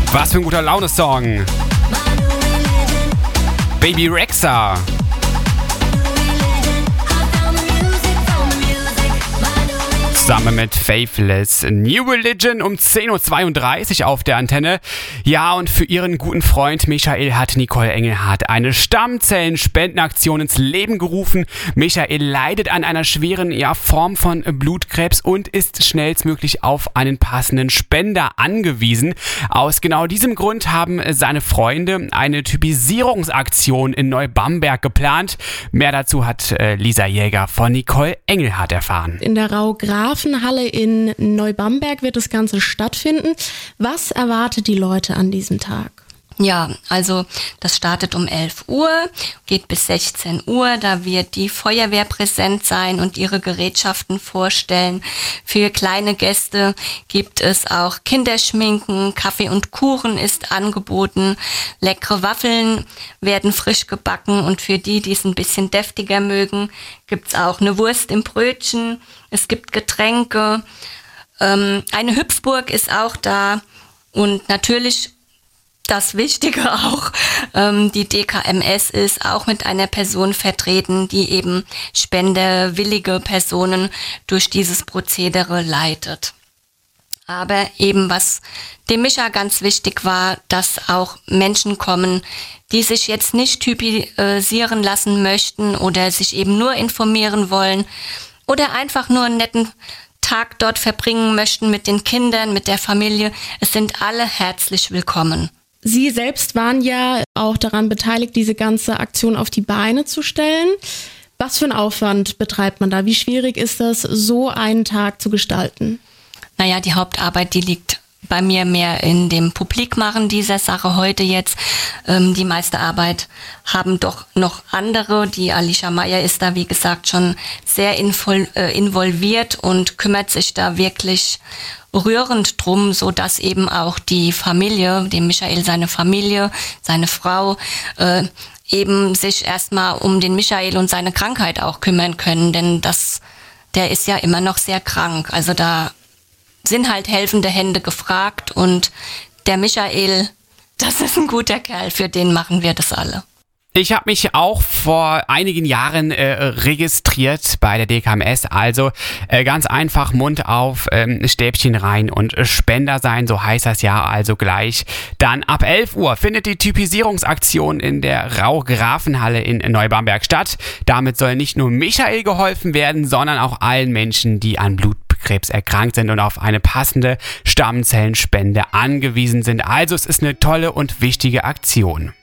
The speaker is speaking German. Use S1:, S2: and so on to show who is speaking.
S1: Was für ein guter Laune-Song. Baby Rexha. Zusammen mit Faithless. New Religion um 10.32 Uhr auf der Antenne. Ja, und für ihren guten Freund Michael hat Nicole Engelhardt eine Stammzellenspendenaktion ins Leben gerufen. Michael leidet an einer schweren Form von Blutkrebs und ist schnellstmöglich auf einen passenden Spender angewiesen. Aus genau diesem Grund haben seine Freunde eine Typisierungsaktion in Neubamberg geplant. Mehr dazu hat Lisa Jäger von Nicole Engelhardt erfahren.
S2: In der Rau-Grafenhalle in Neubamberg wird das Ganze stattfinden. Was erwartet die Leute an diesem Tag?
S3: Ja, also das startet um 11 Uhr, geht bis 16 Uhr. Da wird die Feuerwehr präsent sein und ihre Gerätschaften vorstellen. Für kleine Gäste gibt es auch Kinderschminken, Kaffee und Kuchen ist angeboten. Leckere Waffeln werden frisch gebacken und für die, die es ein bisschen deftiger mögen, gibt's auch eine Wurst im Brötchen. Es gibt Getränke. Eine Hüpfburg ist auch da und natürlich das Wichtige auch, die DKMS ist auch mit einer Person vertreten, die eben spenderwillige Personen durch dieses Prozedere leitet. Aber eben was dem Micha ganz wichtig war, dass auch Menschen kommen, die sich jetzt nicht typisieren lassen möchten oder sich eben nur informieren wollen oder einfach nur einen netten Tag dort verbringen möchten mit den Kindern, mit der Familie. Es sind alle herzlich willkommen.
S2: Sie selbst waren ja auch daran beteiligt, diese ganze Aktion auf die Beine zu stellen. Was für einen Aufwand betreibt man da? Wie schwierig ist das, so einen Tag zu gestalten?
S3: Naja, die Hauptarbeit, die liegt bei mir mehr in dem Publikmachen dieser Sache heute jetzt. Die meiste Arbeit haben doch noch andere. Die Alicia Meyer ist da, wie gesagt, schon sehr involviert und kümmert sich da wirklich rührend drum, so dass eben auch die Familie, dem Michael seine Familie, seine Frau, eben sich erstmal um den Michael und seine Krankheit auch kümmern können, denn der ist ja immer noch sehr krank. Also da sind halt helfende Hände gefragt und der Michael, das ist ein guter Kerl, für den machen wir das alle.
S1: Ich habe mich auch vor einigen Jahren registriert bei der DKMS, also ganz einfach Mund auf, Stäbchen rein und Spender sein, so heißt das ja also gleich. Dann ab 11 Uhr findet die Typisierungsaktion in der Rau-Grafenhalle in Neubamberg statt. Damit soll nicht nur Michael geholfen werden, sondern auch allen Menschen, die an Blutkrebs erkrankt sind und auf eine passende Stammzellenspende angewiesen sind. Also es ist eine tolle und wichtige Aktion.